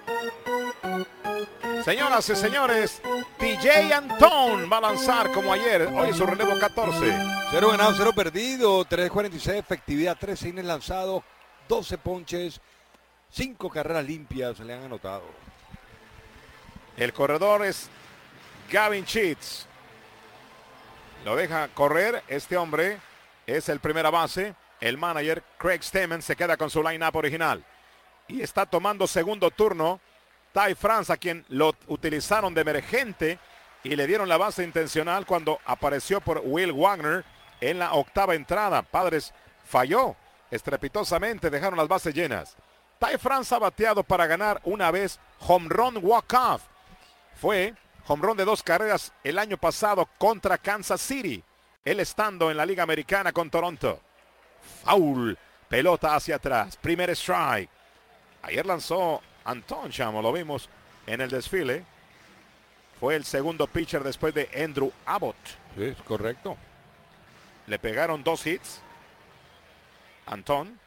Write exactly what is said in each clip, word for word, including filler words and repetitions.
Señoras y señores, T J Antón va a lanzar como ayer. Hoy es su relevo catorce. Cero ganado, cero perdido, tres cuarenta y seis, efectividad, tres innings lanzados, doce ponches, cinco carreras limpias se le han anotado. El corredor es Gavin Sheets. Lo deja correr. Este hombre es el primera base. El manager Craig Stammen se queda con su line-up original. Y está tomando segundo turno Ty France, a quien lo utilizaron de emergente y le dieron la base intencional cuando apareció por Will Wagner en la octava entrada. Padres falló estrepitosamente, dejaron las bases llenas. Ty France ha bateado para ganar una vez home run walk-off. Fue home run de dos carreras el año pasado contra Kansas City, él estando en la Liga Americana con Toronto. Foul, pelota hacia atrás, primer strike. Ayer lanzó Antón, chamo, lo vimos en el desfile. Fue el segundo pitcher después de Andrew Abbott. Sí, es correcto. Le pegaron dos hits. Antón.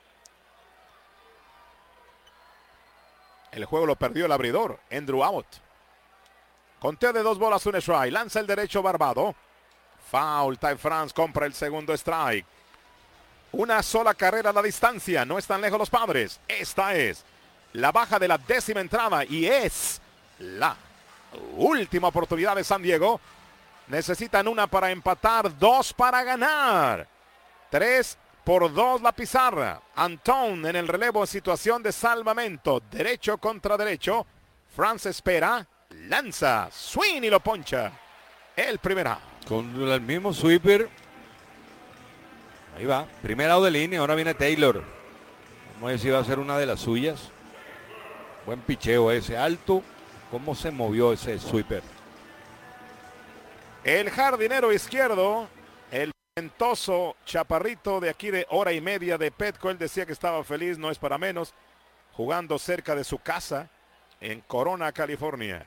El juego lo perdió el abridor, Andrew Abbott. Conteo de dos bolas, un strike. Lanza el derecho Barbado. Foul, Ty France compra el segundo strike. Una sola carrera a la distancia. No están lejos los Padres. Esta es la baja de la décima entrada y es la última oportunidad de San Diego. Necesitan una para empatar, dos para ganar. Tres por dos la pizarra. Antón en el relevo en situación de salvamento. Derecho contra derecho. France espera. Lanza. Swing y lo poncha. El primer out. Con el mismo sweeper. Ahí va. Primer out de línea. Ahora viene Taylor. Vamos a ver si va a ser una de las suyas. Buen picheo ese. Alto. ¿Cómo se movió ese sweeper? El jardinero izquierdo. El ventoso chaparrito de aquí de hora y media de Petco. Él decía que estaba feliz. No es para menos. Jugando cerca de su casa. En Corona, California.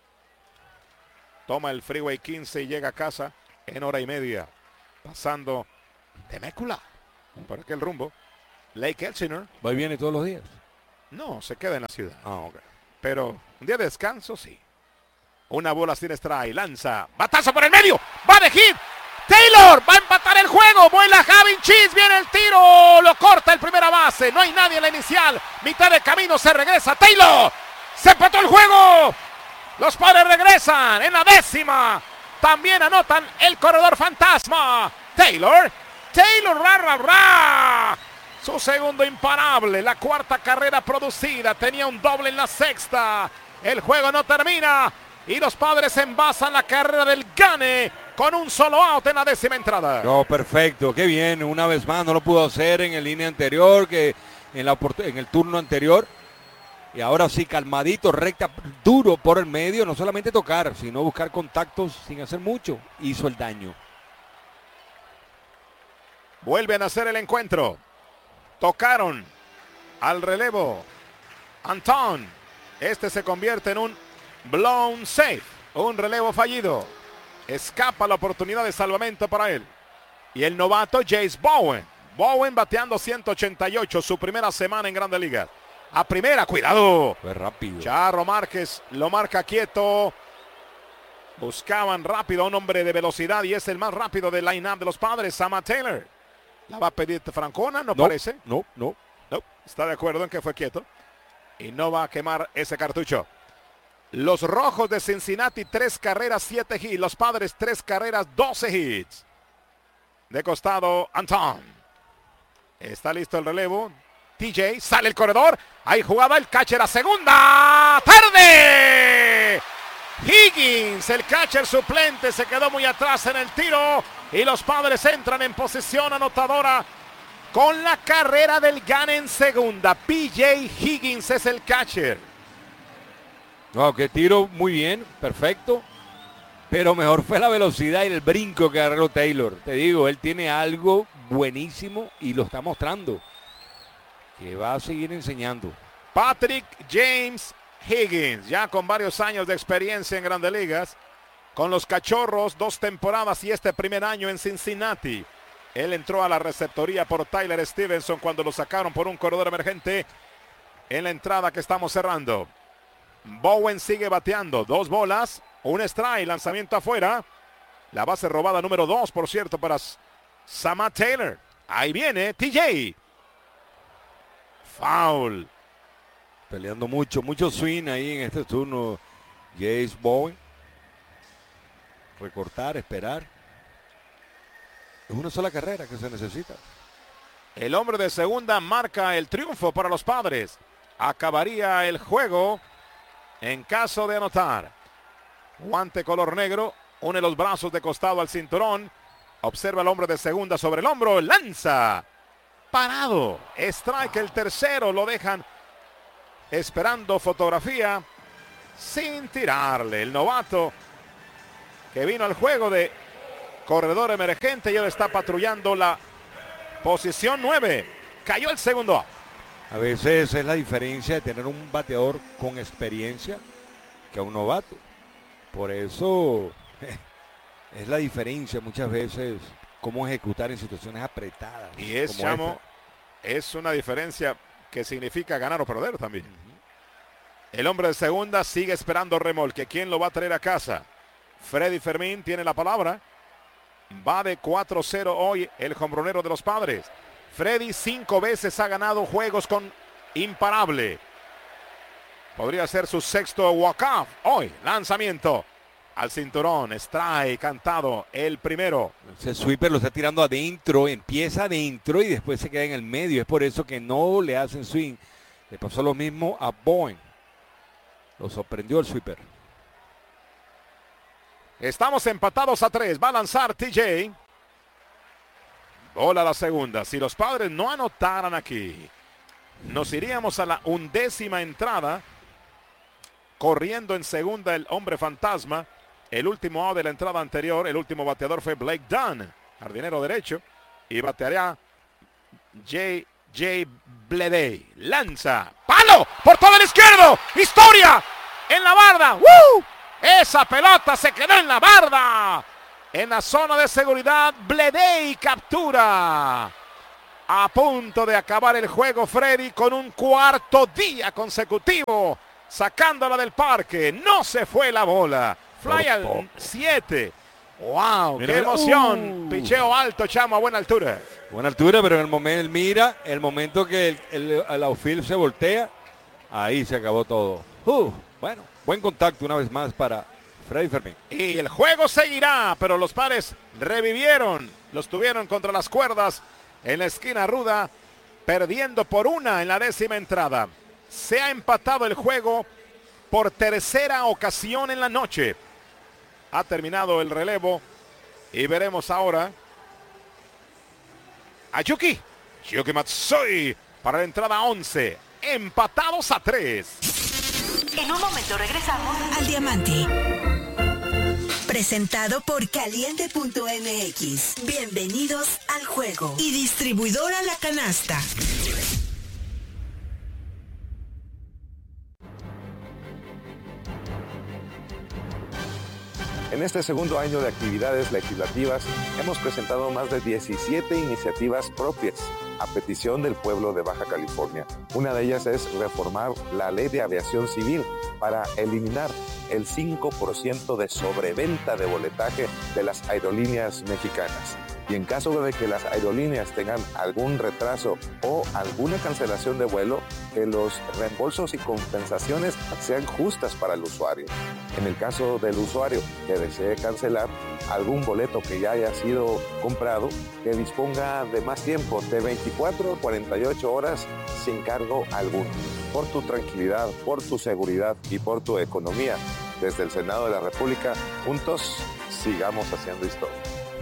Toma el Freeway quince y llega a casa en hora y media. Pasando Temecula. Por aquel rumbo. Lake Elsinore. ¿Va y viene todos los días? No, se queda en la ciudad. Ah, ok. Pero un día de descanso, sí. Una bola sin strike. Lanza. Batazo por el medio. Va de hit. Taylor va a empatar el juego. Vuela Gavin Sheets. Viene el tiro. Lo corta el primera base. No hay nadie en la inicial. Mitad de camino se regresa. Taylor. Se empató el juego. Los Padres regresan en la décima. También anotan el corredor fantasma. Taylor. Taylor. Ra, ra, ra. Su segundo imparable. La cuarta carrera producida. Tenía un doble en la sexta. El juego no termina. Y los Padres envasan la carrera del Gane con un solo out en la décima entrada. No, perfecto. Qué bien. Una vez más no lo pudo hacer en el línea anterior, que en, la, en el turno anterior. Y ahora sí, calmadito, recta, duro por el medio. No solamente tocar, sino buscar contactos sin hacer mucho. Hizo el daño. Vuelven a hacer el encuentro. Tocaron al relevo. Antón. Este se convierte en un blown safe. Un relevo fallido. Escapa la oportunidad de salvamento para él. Y el novato Jace Bowen. Bowen bateando ciento ochenta y ocho. Su primera semana en Grandes Ligas. A primera, cuidado. Fue rápido. Charro Márquez lo marca quieto. Buscaban rápido a un hombre de velocidad y es el más rápido del line-up de los Padres, Sama Taylor. ¿La va a pedir Francona? No, no parece. No, no. No, está de acuerdo en que fue quieto. Y no va a quemar ese cartucho. Los Rojos de Cincinnati, tres carreras, siete hits. Los Padres, tres carreras, doce hits. De costado, Antón. Está listo el relevo. T J, sale el corredor. Hay jugada, el catcher a segunda. ¡Tarde! Higgins, el catcher suplente, se quedó muy atrás en el tiro. Y los Padres entran en posición anotadora con la carrera del Gane en segunda. P J Higgins es el catcher. No, que tiro muy bien, perfecto. Pero mejor fue la velocidad y el brinco que agarró Taylor. Te digo, él tiene algo buenísimo y lo está mostrando. Que va a seguir enseñando. Patrick James Higgins, ya con varios años de experiencia en Grandes Ligas. Con los Cachorros, dos temporadas y este primer año en Cincinnati. Él entró a la receptoría por Tyler Stevenson cuando lo sacaron por un corredor emergente en la entrada que estamos cerrando. Bowen sigue bateando. Dos bolas, un strike, lanzamiento afuera. La base robada número dos, por cierto, para Samad Taylor. Ahí viene T J. Foul. Peleando mucho, mucho swing ahí en este turno. Jace Bowen. Recortar, esperar. Es una sola carrera que se necesita. El hombre de segunda marca el triunfo para los Padres. Acabaría el juego en caso de anotar. Guante color negro. Une los brazos de costado al cinturón. Observa al hombre de segunda sobre el hombro. Lanza. Parado. Strike el tercero. Lo dejan esperando fotografía. Sin tirarle. El novato que vino al juego de corredor emergente y ahora está patrullando la posición nueve. Cayó el segundo. A veces es la diferencia de tener un bateador con experiencia que un novato. Por eso es la diferencia muchas veces cómo ejecutar en situaciones apretadas. Y es, Chamo, es una diferencia que significa ganar o perder también. Uh-huh. El hombre de segunda sigue esperando remolque. ¿Quién lo va a traer a casa? Freddy Fermín tiene la palabra. Va de cuatro cero hoy el hombronero de los Padres. Freddy cinco veces ha ganado juegos con imparable. Podría ser su sexto walk-off hoy. Lanzamiento al cinturón. Strike cantado el primero. Ese sweeper lo está tirando adentro. Empieza adentro y después se queda en el medio. Es por eso que no le hacen swing. Le pasó lo mismo a Bowen. Lo sorprendió el sweeper. Estamos empatados a tres. Va a lanzar T J. Bola a la segunda. Si los Padres no anotaran aquí, nos iríamos a la undécima entrada. Corriendo en segunda el hombre fantasma. El último out de la entrada anterior. El último bateador fue Blake Dunn, jardinero derecho. Y batearía J J Bleday. Lanza. ¡Palo! ¡Por todo el izquierdo! ¡Historia! ¡En la barda! ¡Woo! Esa pelota se quedó en la barda. En la zona de seguridad, Bleday captura. A punto de acabar el juego, Freddy, con un cuarto día consecutivo. Sacándola del parque. No se fue la bola. Fly al siete. ¡Wow! Mira, ¡qué emoción! Uh. Picheo alto, Chamo, a buena altura. Buena altura, pero en el momento, mira, el momento que el, el, el outfield se voltea, ahí se acabó todo. Uh, bueno. Buen contacto una vez más para Freddy Fermín. Y el juego seguirá, pero los Padres revivieron. Los tuvieron contra las cuerdas en la esquina ruda, perdiendo por una en la décima entrada. Se ha empatado el juego por tercera ocasión en la noche. Ha terminado el relevo y veremos ahora a Yuki. Yuki Matsui para la entrada once. Empatados a tres. En un momento regresamos al Diamante. Presentado por Caliente punto M X. Bienvenidos al juego. Y distribuidora La Canasta. En este segundo año de actividades legislativas, hemos presentado más de diecisiete iniciativas propias a petición del pueblo de Baja California. Una de ellas es reformar la Ley de Aviación Civil para eliminar el cinco por ciento de sobreventa de boletaje de las aerolíneas mexicanas. Y en caso de que las aerolíneas tengan algún retraso o alguna cancelación de vuelo, que los reembolsos y compensaciones sean justas para el usuario. En el caso del usuario que desee cancelar algún boleto que ya haya sido comprado, que disponga de más tiempo, de veinticuatro a cuarenta y ocho horas sin cargo alguno. Por tu tranquilidad, por tu seguridad y por tu economía, desde el Senado de la República, juntos sigamos haciendo historia.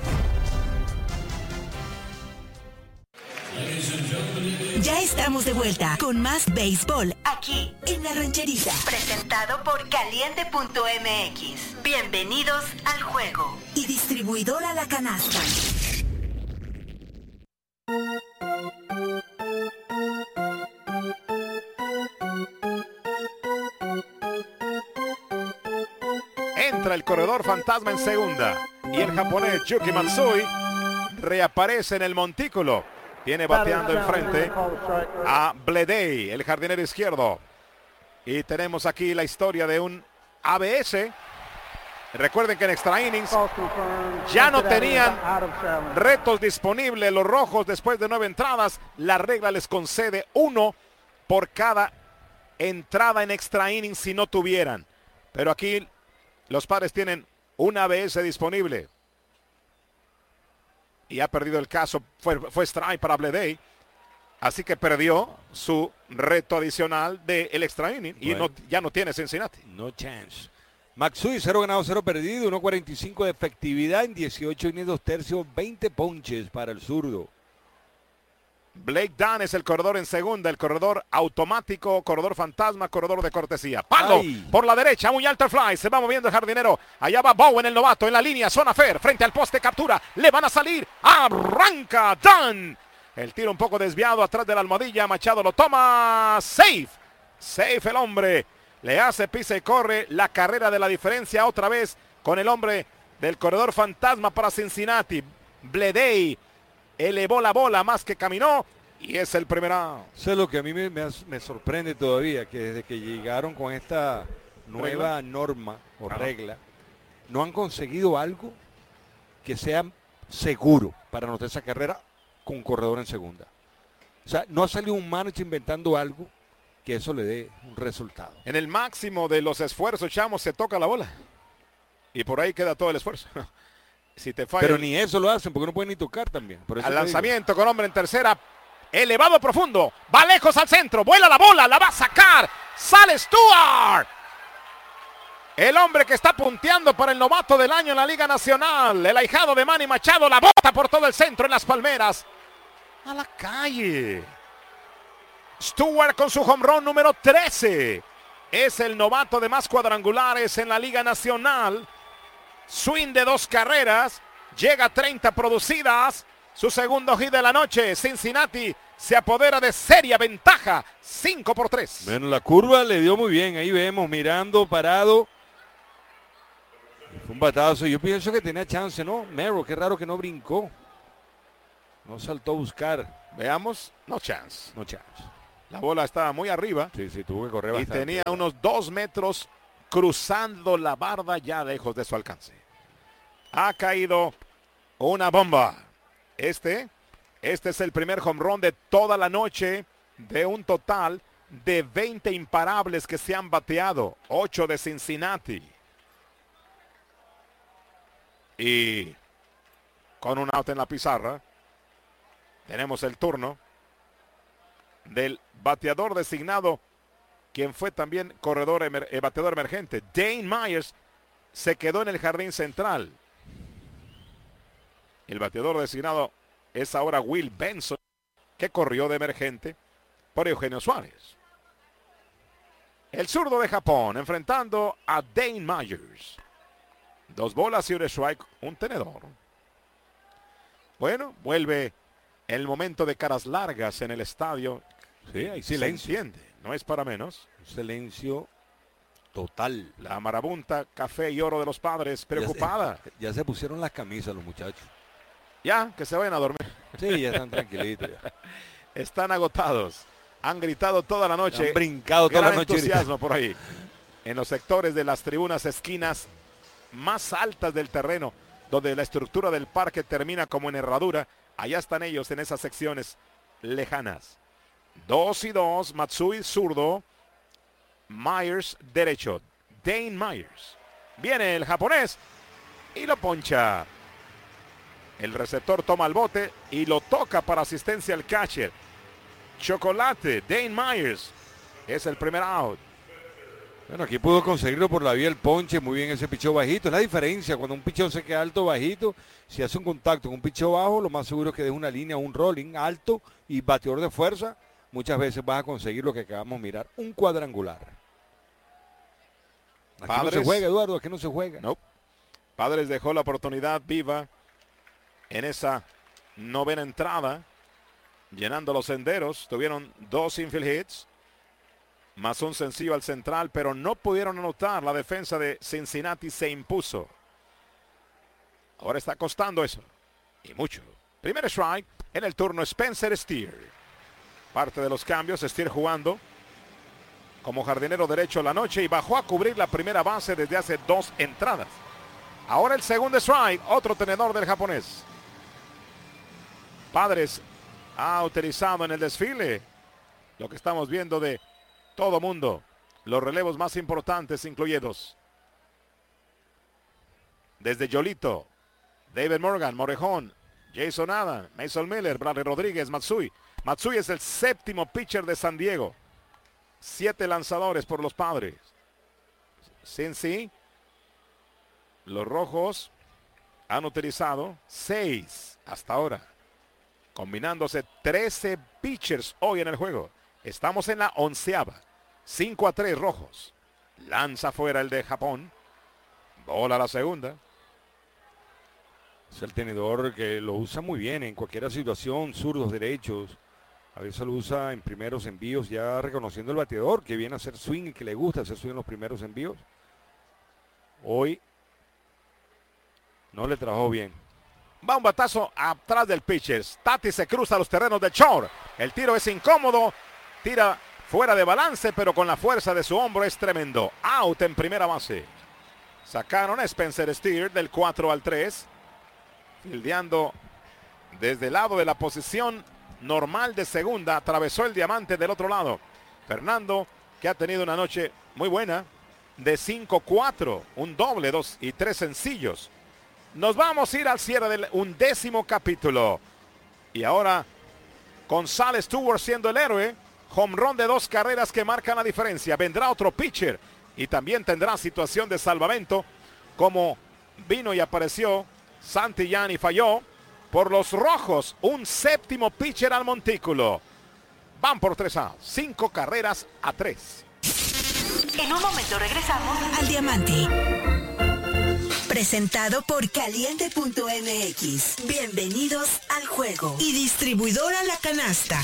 Ya estamos de vuelta con más béisbol aquí en La Rancherita. Presentado por Caliente punto M X. Bienvenidos al juego. Y distribuidora La Canasta. Entra el corredor fantasma en segunda. Y el japonés Yuki Matsui reaparece en el montículo. Viene bateando enfrente a Bleday, el jardinero izquierdo. Y tenemos aquí la historia de un A B S. Recuerden que en extra innings ya no tenían retos disponibles los rojos después de nueve entradas. La regla les concede uno por cada entrada en extra innings si no tuvieran. Pero aquí los Padres tienen un A B S disponible. Y ha perdido el caso. Fue, fue strike para Bleday. Así que perdió su reto adicional del extra inning. Y Bueno. no, ya no tiene Cincinnati. No chance. Matsui, cero ganado, cero perdido, uno cuarenta y cinco de efectividad en dieciocho innings, dos tercios, veinte ponches para el zurdo. Blake Dunn es el corredor en segunda, el corredor automático, corredor fantasma, corredor de cortesía. Palo Ay. por la derecha, muy alto el fly, se va moviendo el jardinero. Allá va Bowen, el novato, en la línea, zona fair, frente al poste, captura, le van a salir, arranca Dunn. El tiro un poco desviado atrás de la almohadilla, Machado lo toma, safe, safe el hombre. Le hace pisa y corre, la carrera de la diferencia otra vez con el hombre del corredor fantasma para Cincinnati. Bleday elevó la bola más que caminó y es el primer out. Eso es lo que a mí me, me, me sorprende todavía, que desde que llegaron con esta nueva ¿Regla? norma o Ajá. regla, no han conseguido algo que sea seguro para anotar esa carrera con un corredor en segunda. O sea, no ha salido un manager inventando algo que eso le dé un resultado. En el máximo de los esfuerzos, Chamo, se toca la bola. Y por ahí queda todo el esfuerzo. Si te falla Pero el- ni eso lo hacen porque no pueden ni tocar también. Por eso al te digo. lanzamiento con hombre en tercera, elevado profundo, va lejos al centro, vuela la bola, la va a sacar, sale Stuart. El hombre que está punteando para el novato del año en la Liga Nacional, el ahijado de Manny Machado, la bota por todo el centro en las palmeras. A la calle. Stewart con su home run número trece. Es el novato de más cuadrangulares en la Liga Nacional. Swing de dos carreras. Llega a treinta producidas. Su segundo hit de la noche. Cincinnati se apodera de seria ventaja. cinco por tres. Bueno, la curva le dio muy bien. Ahí vemos, mirando, parado. Fue un batazo. Yo pienso que tenía chance, ¿no? Merrill, qué raro que no brincó. No saltó a buscar. Veamos. No chance. No chance. La bola estaba muy arriba. Sí, sí, tuvo que correr Y bastante. tenía unos dos metros cruzando la barda ya lejos de su alcance. Ha caído una bomba. Este, este es el primer home run de toda la noche de un total de veinte imparables que se han bateado. ocho de Cincinnati. Y con un out en la pizarra, tenemos el turno del bateador designado, quien fue también corredor emer, eh, bateador emergente. Dane Myers se quedó en el jardín central. El bateador designado es ahora Will Benson, que corrió de emergente por Eugenio Suárez. El zurdo de Japón enfrentando a Dane Myers. Dos bolas y un strike, un tenedor. Bueno, vuelve el momento de caras largas en el estadio. Sí, hay Se silencio. entiende, no es para menos. Un silencio total. La marabunta café y oro de los padres preocupada. Ya se, ya se pusieron las camisas los muchachos. Ya, que se vayan a dormir. Sí, ya están tranquilitos. Ya. Están agotados. Han gritado toda la noche. Han brincado toda Gran la noche. entusiasmo por ahí. En los sectores de las tribunas esquinas más altas del terreno, donde la estructura del parque termina como en herradura. Allá están ellos en esas secciones lejanas. Dos y dos, Matsui zurdo, Myers derecho. Dane Myers. Viene el japonés y lo poncha. El receptor toma el bote y lo toca para asistencia al catcher. Chocolate, Dane Myers. Es el primer out. Bueno, aquí pudo conseguirlo por la vía del ponche, muy bien ese picheo bajito. Es la diferencia, cuando un picheo se queda alto bajito, si hace un contacto con un picheo bajo, lo más seguro es que deje una línea, un rolling alto y bateador de fuerza, muchas veces vas a conseguir lo que acabamos de mirar, un cuadrangular. Aquí no Padres. se juega, Eduardo, aquí no se juega. No. Padres dejó la oportunidad viva en esa novena entrada, llenando los senderos. Tuvieron dos infield hits, más un sencillo al central, pero no pudieron anotar. La defensa de Cincinnati se impuso. Ahora está costando eso, y mucho. Primer strike en el turno, Spencer Steer. Parte de los cambios, Steer jugando como jardinero derecho la noche y bajó a cubrir la primera base desde hace dos entradas. Ahora el segundo strike, otro tenedor del japonés. Padres ha utilizado en el desfile lo que estamos viendo de todo mundo. Los relevos más importantes incluidos. Desde Yolito, David Morgan, Morejón, Jason Adam, Mason Miller, Bradley Rodríguez, Matsui. Matsui es el séptimo pitcher de San Diego. Siete lanzadores por los Padres. Cincy. Los Rojos han utilizado seis hasta ahora. Combinándose trece pitchers hoy en el juego. Estamos en la onceava. cinco a tres Rojos. Lanza fuera el de Japón. Bola a la segunda. Es el tenedor que lo usa muy bien en cualquier situación, zurdos, derechos. A veces lo usa en primeros envíos, ya reconociendo el bateador que viene a hacer swing y que le gusta hacer swing en los primeros envíos. Hoy no le trabajó bien. Va un batazo atrás del pitcher. Tati se cruza los terrenos de short. El tiro es incómodo. Tira fuera de balance, pero con la fuerza de su hombro es tremendo. Out en primera base. Sacaron a Spencer Steer del cuatro al tres. Fildeando desde el lado de la posición normal de segunda. Atravesó el diamante del otro lado. Fernando, que ha tenido una noche muy buena. De cinco cuatro. Un doble, dos y tres sencillos. Nos vamos a ir al cierre del undécimo capítulo. Y ahora González Stewart siendo el héroe. Home run de dos carreras que marcan la diferencia. Vendrá otro pitcher. Y también tendrá situación de salvamento. Como vino y apareció Santillán y falló. Por los Rojos, un séptimo pitcher al montículo. Van por tres a cinco carreras a tres. En un momento regresamos al Diamante. Presentado por Caliente punto M X. Bienvenidos al juego. Y distribuidora La Canasta.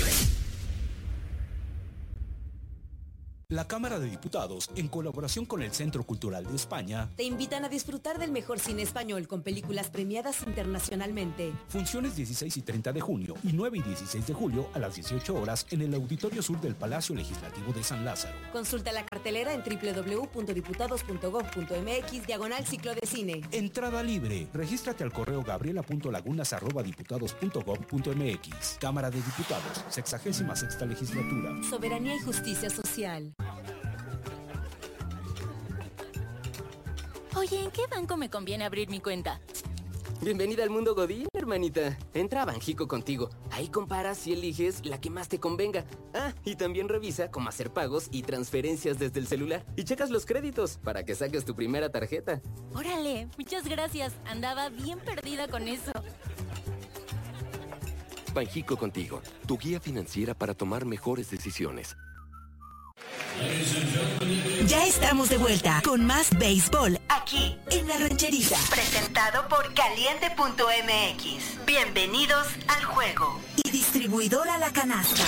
La Cámara de Diputados, en colaboración con el Centro Cultural de España, te invitan a disfrutar del mejor cine español con películas premiadas internacionalmente. Funciones dieciséis y treinta de junio y nueve y dieciséis de julio a las dieciocho horas en el Auditorio Sur del Palacio Legislativo de San Lázaro. Consulta la cartelera en doble u doble u doble u punto diputados punto gob punto m x diagonal ciclo de cine. Entrada libre. Regístrate al correo gabriela punto lagunas arroba diputados punto gob punto m x. Cámara de Diputados, sexagésima sexta legislatura. Soberanía y justicia social. Oye, ¿en qué banco me conviene abrir mi cuenta? Bienvenida al mundo Godín, hermanita. Entra a Banjico contigo. Ahí comparas y eliges la que más te convenga. Ah, y también revisa cómo hacer pagos y transferencias desde el celular. Y checas los créditos para que saques tu primera tarjeta. Órale, muchas gracias. Andaba bien perdida con eso. Banjico contigo, tu guía financiera para tomar mejores decisiones. Ya estamos de vuelta con más béisbol aquí en La Rancherita. Presentado por Caliente punto M X. Bienvenidos al juego. Y distribuidora La Canasta.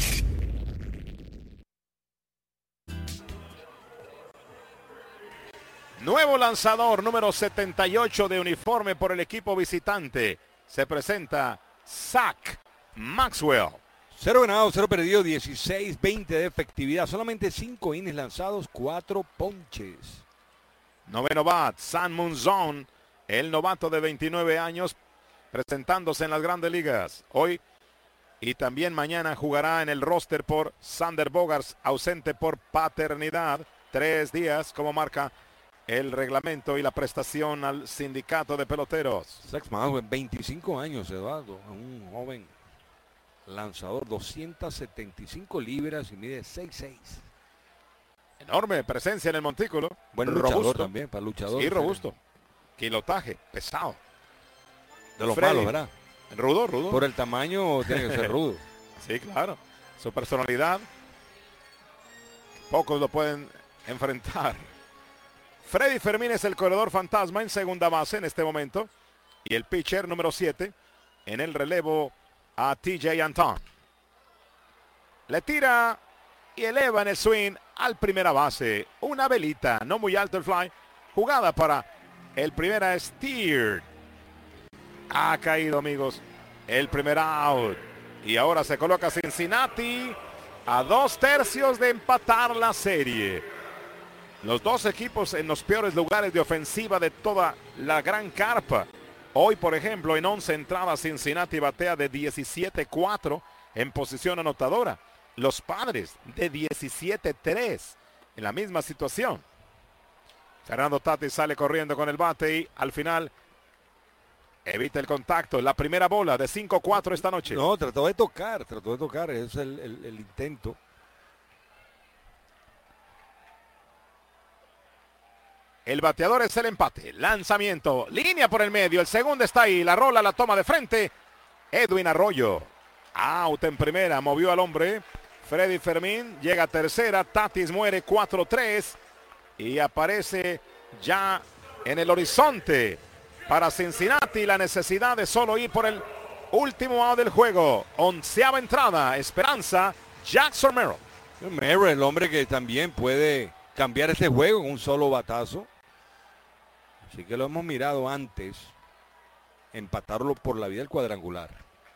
Nuevo lanzador número setenta y ocho de uniforme por el equipo visitante. Se presenta Zach Maxwell. Cero ganado, cero perdido, dieciséis veinte de efectividad. Solamente cinco innings lanzados, cuatro ponches. Noveno bat, San Munzon, el novato de veintinueve años, presentándose en las grandes ligas. Hoy y también mañana jugará en el roster por Sander Bogaerts, ausente por paternidad. Tres días, como marca el reglamento y la prestación al sindicato de peloteros. Zach Maxwell, veinticinco años, Eduardo, un joven lanzador, doscientas setenta y cinco libras y mide seis seis. Enorme presencia en el montículo. Buen luchador robusto también, para luchador. Sí, robusto. Kilotaje, pesado. De los malos, ¿verdad? Rudo, rudo. Por el tamaño tiene que ser rudo. Sí, claro. Su personalidad, pocos lo pueden enfrentar. Freddy Fermín es el corredor fantasma en segunda base en este momento. Y el pitcher número siete en el relevo a T J Antón. Le tira y eleva en el swing al primera base. Una velita, no muy alto el fly. Jugada para el primera Steer. Ha caído, amigos, el primer out. Y ahora se coloca Cincinnati a dos tercios de empatar la serie. Los dos equipos en los peores lugares de ofensiva de toda la gran carpa. Hoy, por ejemplo, en once entradas, Cincinnati batea de diecisiete cuatro en posición anotadora. Los Padres de diecisiete tres en la misma situación. Fernando Tatis sale corriendo con el bate y al final evita el contacto. La primera bola de cinco cuatro esta noche. No, trató de tocar, trató de tocar. Ese es el, el, el intento. El bateador es el empate. Lanzamiento. Línea por el medio. El segundo está ahí. La rola, la toma de frente. Edwin Arroyo. Out en primera. Movió al hombre. Freddy Fermín llega a tercera. Tatis muere cuatro tres. Y aparece ya en el horizonte para Cincinnati la necesidad de solo ir por el último out del juego. Onceava entrada. Esperanza. Jackson Merrill. Merrill, el hombre que también puede cambiar este juego en un solo batazo. Así que lo hemos mirado antes. Empatarlo por la vía del cuadrangular.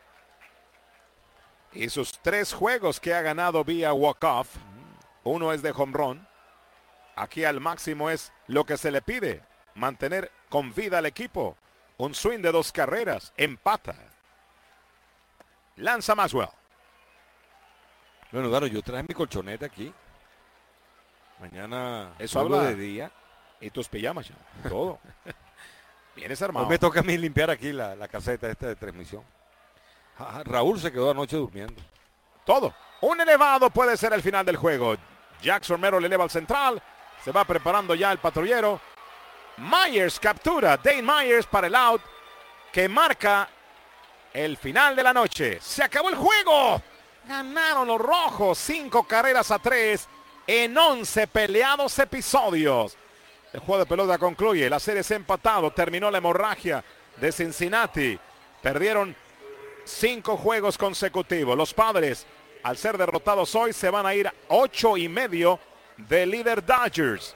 Y sus tres juegos que ha ganado vía walk-off. Uno es de home run. Aquí al máximo es lo que se le pide. Mantener con vida al equipo. Un swing de dos carreras. Empata. Lanza Maxwell. Bueno, Daro, yo traje mi colchoneta aquí. Mañana eso hablo habla de día. Y tus pijamas ya. Todo. Vienes armado. Hoy me toca a mí limpiar aquí la, la caseta esta de transmisión. Raúl se quedó anoche durmiendo. Todo. Un elevado puede ser el final del juego. Jackson Merrill eleva al central. Se va preparando ya el patrullero. Myers captura. Dane Myers para el out. Que marca el final de la noche. Se acabó el juego. Ganaron los rojos. Cinco carreras a tres. En once peleados episodios. El juego de pelota concluye. La serie se ha empatado. Terminó la hemorragia de Cincinnati. Perdieron cinco juegos consecutivos. Los Padres, al ser derrotados hoy, se van a ir a ocho y medio de líder Dodgers.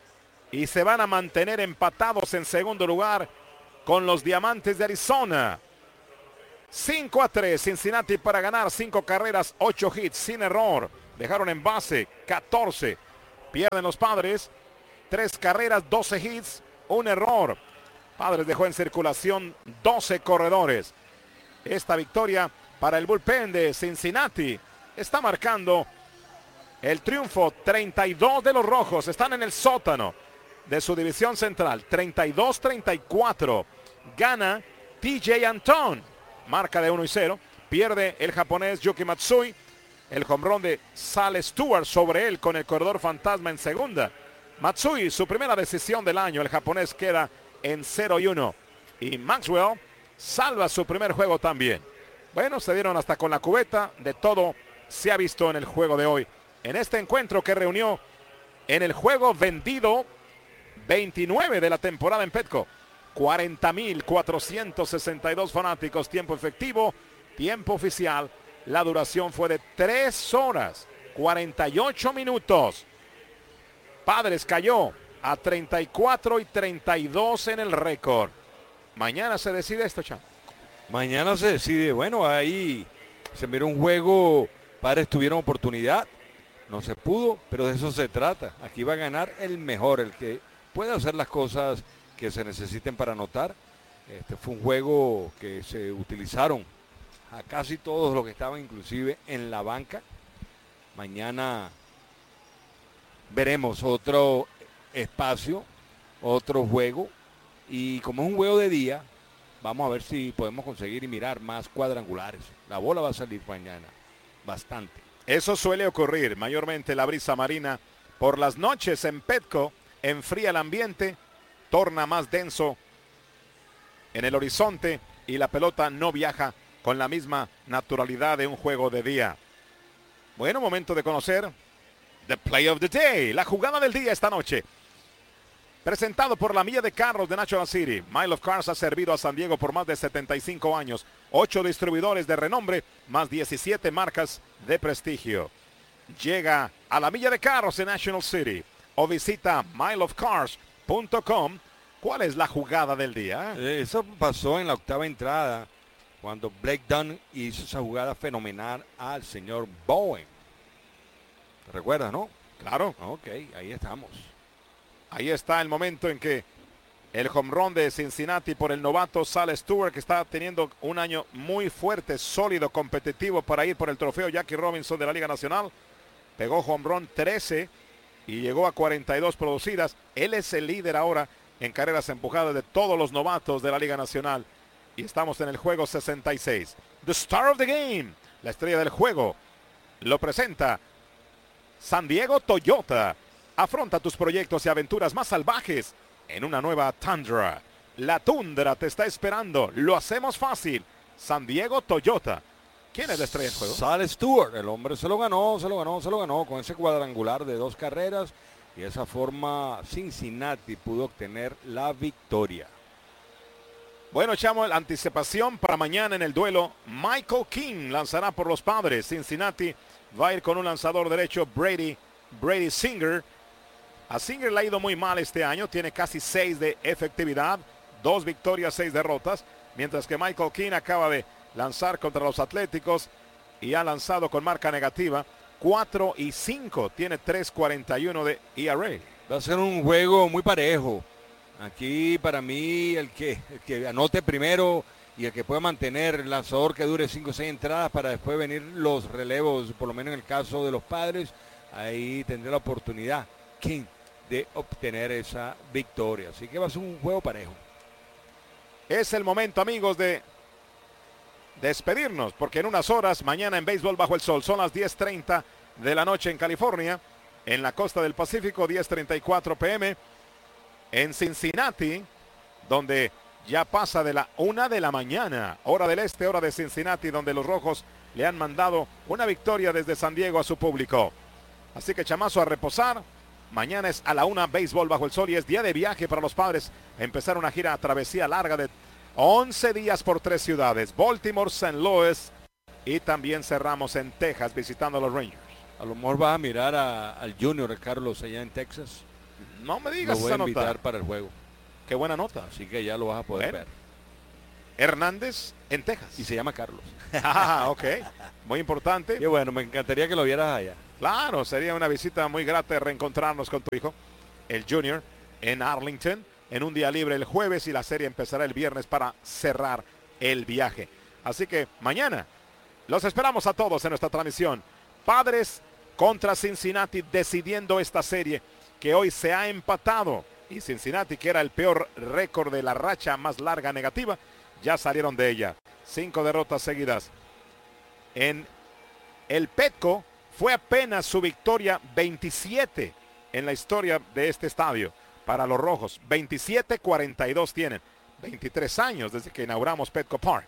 Y se van a mantener empatados en segundo lugar con los Diamantes de Arizona. cinco a tres. Cincinnati para ganar. cinco carreras, ocho hits sin error. Dejaron en base catorce. Pierden los Padres. tres carreras, doce hits, un error. Padres dejó en circulación doce corredores. Esta victoria para el bullpen de Cincinnati está marcando el triunfo. Treinta y dos de los rojos están en el sótano de su división central. treinta y dos treinta y cuatro. Gana T J Antone. Marca de uno y cero. Pierde el japonés Yuki Matsui. El jonrón de Sal Stewart sobre él con el corredor fantasma en segunda. Matsui, su primera decisión del año. El japonés queda en cero y uno. Y Maxwell salva su primer juego también. Bueno, se dieron hasta con la cubeta. De todo se ha visto en el juego de hoy. En este encuentro que reunió en el juego vendido veintinueve de la temporada en Petco. cuarenta mil cuatrocientos sesenta y dos fanáticos. Tiempo efectivo, tiempo oficial. La duración fue de tres horas, cuarenta y ocho minutos. Padres cayó a treinta y cuatro y treinta y dos en el récord. Mañana se decide esto, Chan. Mañana se decide. Bueno, ahí se miró un juego. Padres tuvieron oportunidad. No se pudo, pero de eso se trata. Aquí va a ganar el mejor, el que puede hacer las cosas que se necesiten para anotar. Este fue un juego que se utilizaron a casi todos los que estaban inclusive en la banca. Mañana veremos otro espacio, otro juego, y como es un juego de día, vamos a ver si podemos conseguir y mirar más cuadrangulares. La bola va a salir mañana, bastante. Eso suele ocurrir, mayormente la brisa marina por las noches en Petco enfría el ambiente, torna más denso en el horizonte y la pelota no viaja con la misma naturalidad de un juego de día. Bueno, momento de conocer The Play of the Day, la jugada del día esta noche. Presentado por la Milla de Carros de National City. Mile of Cars ha servido a San Diego por más de setenta y cinco años. ocho distribuidores de renombre, más diecisiete marcas de prestigio. Llega a la Milla de Carros de National City o visita mile of cars punto com. ¿Cuál es la jugada del día? Eso pasó en la octava entrada, cuando Blake Dunn hizo esa jugada fenomenal al señor Bowen. ¿Recuerdas, no? Claro. Ok, ahí estamos. Ahí está el momento en que el home run de Cincinnati por el novato Sal Stewart, que está teniendo un año muy fuerte, sólido, competitivo para ir por el trofeo Jackie Robinson de la Liga Nacional. Pegó home run trece y llegó a cuarenta y dos producidas. Él es el líder ahora en carreras empujadas de todos los novatos de la Liga Nacional. Y estamos en el juego sesenta y seis. The Star of the Game, la estrella del juego, lo presenta San Diego Toyota. Afronta tus proyectos y aventuras más salvajes en una nueva Tundra. La Tundra te está esperando. Lo hacemos fácil. San Diego Toyota. ¿Quién es la estrella del juego? Sal Stewart. El hombre se lo ganó, se lo ganó, se lo ganó con ese cuadrangular de dos carreras. Y de esa forma Cincinnati pudo obtener la victoria. Bueno, echamos la anticipación para mañana en el duelo. Michael King lanzará por los Padres. Cincinnati va a ir con un lanzador derecho, Brady, Brady Singer. A Singer le ha ido muy mal este año. Tiene casi seis de efectividad. Dos victorias, seis derrotas. Mientras que Michael King acaba de lanzar contra los Atléticos y ha lanzado con marca negativa. cuatro y cinco. Tiene tres cuarenta y uno de E R A. Va a ser un juego muy parejo. Aquí para mí el que, el que anote primero y el que pueda mantener el lanzador que dure cinco o seis entradas para después venir los relevos, por lo menos en el caso de los Padres, ahí tendrá la oportunidad King de obtener esa victoria. Así que va a ser un juego parejo. Es el momento, amigos, de despedirnos, porque en unas horas, mañana en Béisbol Bajo el Sol, son las diez treinta de la noche en California, en la costa del Pacífico, diez treinta y cuatro p m en Cincinnati, donde ya pasa de la una de la mañana, hora del este, hora de Cincinnati, donde los rojos le han mandado una victoria desde San Diego a su público. Así que chamazo a reposar. Mañana es a la una, Béisbol Bajo el Sol, y es día de viaje para los Padres. Empezar una gira a travesía larga de once días por tres ciudades: Baltimore, Saint Louis, y también cerramos en Texas visitando a los Rangers. A lo mejor vas a mirar a, al Junior Carlos allá en Texas. No me digas Lo voy a esa invitar nota. para el juego. Qué buena nota. Así que ya lo vas a poder Bueno. ver. Hernández en Texas. Y se llama Carlos. Ah, ok. Muy importante. Qué bueno, me encantaría que lo vieras allá. Claro, sería una visita muy grata de reencontrarnos con tu hijo, el Junior, en Arlington, en un día libre el jueves, y la serie empezará el viernes para cerrar el viaje. Así que mañana los esperamos a todos en nuestra transmisión. Padres contra Cincinnati, decidiendo esta serie que hoy se ha empatado. Y Cincinnati, que era el peor récord de la racha más larga negativa, ya salieron de ella. Cinco derrotas seguidas. En el Petco fue apenas su victoria veintisiete en la historia de este estadio para los rojos. veintisiete cuarenta y dos tienen. veintitrés años desde que inauguramos Petco Park.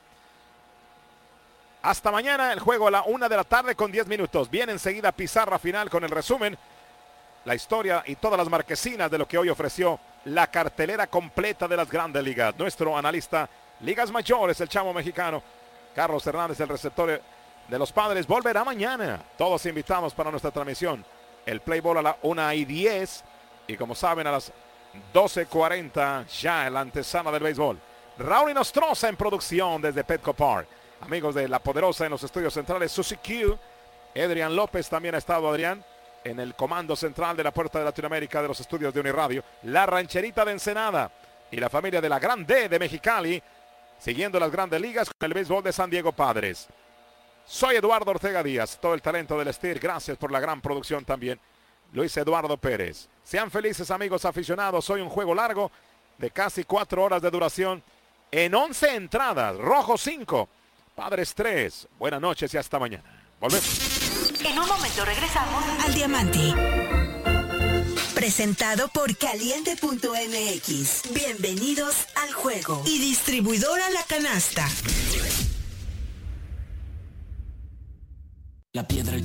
Hasta mañana, el juego a la una de la tarde con diez minutos. Viene enseguida pizarra final con el resumen, la historia y todas las marquesinas de lo que hoy ofreció la cartelera completa de las Grandes Ligas. Nuestro analista Ligas Mayores, el chamo mexicano, Carlos Hernández, el receptor de los Padres, volverá mañana. Todos invitamos para nuestra transmisión. El play ball a la una y diez. Y como saben, a las doce cuarenta ya en la antesala del béisbol. Raúl Nostroza en producción desde Petco Park. Amigos de La Poderosa en los estudios centrales, Susie Q. Adrián López también ha estado, Adrián, en el comando central de la Puerta de Latinoamérica de los estudios de Uniradio. La Rancherita de Ensenada y la familia de la Gran D de Mexicali, siguiendo las Grandes Ligas con el béisbol de San Diego Padres. Soy Eduardo Ortega Díaz, todo el talento del Steer. Gracias por la gran producción también, Luis Eduardo Pérez. Sean felices, amigos aficionados. Hoy un juego largo de casi cuatro horas de duración en once entradas. Rojo cinco, Padres tres. Buenas noches y hasta mañana. Volvemos. En un momento regresamos al Diamante. Presentado por Caliente punto M X. Bienvenidos al juego. Y distribuidora La Canasta. La piedra